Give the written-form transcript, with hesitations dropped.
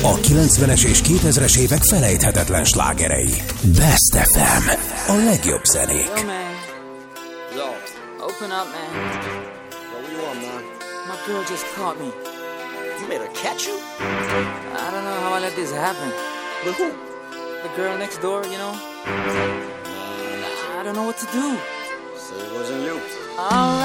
A 90-es és 2000-es évek felejthetetlen slágerei. Best FM. A legjobb zenék. Yo, man. Yo. Open up, man. Yo, what you want, man? My girl just caught me. You made her catch you? I don't know how I let this happen. With who? The girl next door, you know? I don't know what to do. So it wasn't you. All right.